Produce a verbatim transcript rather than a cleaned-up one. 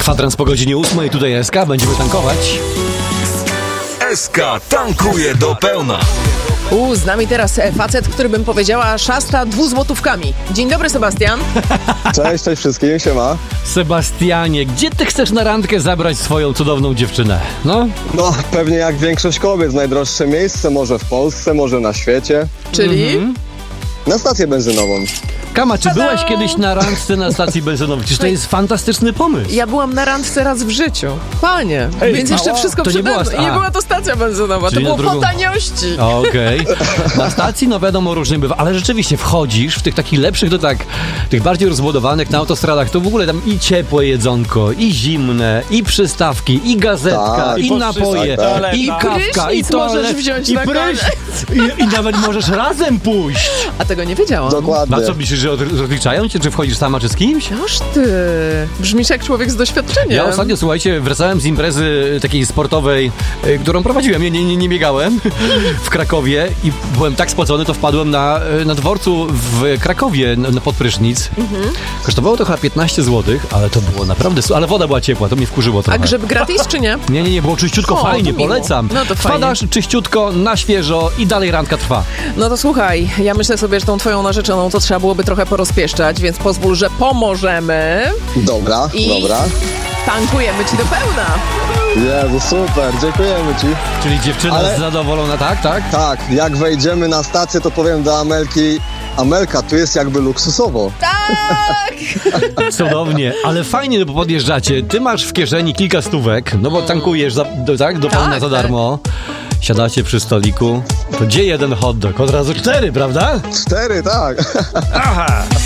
Kwadrans po godzinie ósmej, tutaj S K, będziemy tankować. S K tankuje do pełna. U, z nami teraz facet, który bym powiedziała szasta dwuzłotówkami. Dzień dobry, Sebastian. Cześć, cześć wszystkim, siema. Sebastianie, gdzie ty chcesz na randkę zabrać swoją cudowną dziewczynę? No? No, pewnie jak większość kobiet, najdroższe miejsce, może w Polsce, może na świecie. Czyli? Mhm. Na stację benzynową. Kama, czy Tada! byłaś kiedyś na randce na stacji benzynowej? Przecież to jest fantastyczny pomysł. Ja byłam na randce raz w życiu. Panie, Ej, więc jeszcze mała. wszystko To nie przede była mną. sta- I nie a. była to stacja benzynowa, Czyli to na było drugą- po taniości. Okej. Na stacji, no wiadomo, różnie bywa, ale rzeczywiście wchodzisz w tych takich lepszych, to tak, tych bardziej rozbudowanych na autostradach, to w ogóle tam i ciepłe jedzonko, i zimne, i przystawki, i gazetka, Tak. i I napoje, tak, i tak. kawka, i Prysznic możesz toalet, wziąć i na prysz, i, i nawet możesz razem pójść. A tego nie wiedziałam. Dokładnie. Na co myślisz, że od- rozliczają cię, czy wchodzisz sama, czy z kimś? Noż ty, brzmisz jak człowiek z doświadczeniem. Ja ostatnio, słuchajcie, wracałem z imprezy takiej sportowej, y, którą prowadziłem, nie, nie, nie, nie biegałem, w Krakowie i byłem tak spocony, to wpadłem na, y, na dworcu w Krakowie na, na podprysznic. Mhm. Kosztowało to chyba piętnaście złotych, ale to było naprawdę, su- ale woda była ciepła, to mnie wkurzyło trochę. A grzeb gratis czy nie? Nie, nie, nie, było czyściutko, O, fajnie, to miło. polecam. No to Wpadasz czyściutko, na świeżo i dalej randka trwa. No to słuchaj, ja myślę sobie, że tą twoją narzeczoną to trzeba byłoby trochę porozpieszczać, więc pozwól, że pomożemy Dobra, i dobra. tankujemy ci do pełna. Jezu, super, dziękujemy ci. Czyli dziewczyna Ale- zadowolona, tak, tak? Tak, jak wejdziemy na stację, to powiem do Amelki, Amelka, tu jest jakby luksusowo. Tak! Cudownie, ale fajnie, bo podjeżdżacie. Ty masz w kieszeni kilka stówek, no bo tankujesz za, do, tak, do pełna Tak, za tak. darmo. Siadacie przy stoliku. To gdzie jeden hot dog? Od razu cztery, prawda? Cztery, tak. Aha!